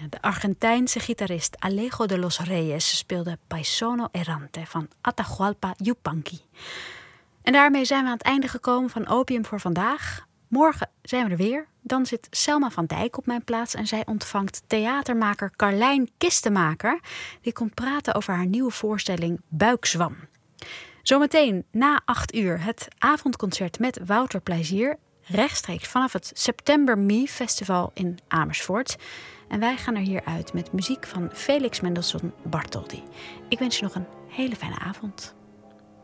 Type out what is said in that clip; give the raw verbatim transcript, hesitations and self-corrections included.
de Argentijnse gitarist Alejo de los Reyes speelde Paisono Errante van Atahualpa Yupanqui. En daarmee zijn we aan het einde gekomen van Opium voor vandaag. Morgen zijn we er weer. Dan zit Selma van Dijk op mijn plaats en zij ontvangt theatermaker Carlijn Kistenmaker. Die komt praten over haar nieuwe voorstelling Buikzwam. Zometeen na acht uur het avondconcert met Wouter Plezier. Rechtstreeks vanaf het September Me Festival in Amersfoort. En wij gaan er hier uit met muziek van Felix Mendelssohn Bartholdy. Ik wens je nog een hele fijne avond.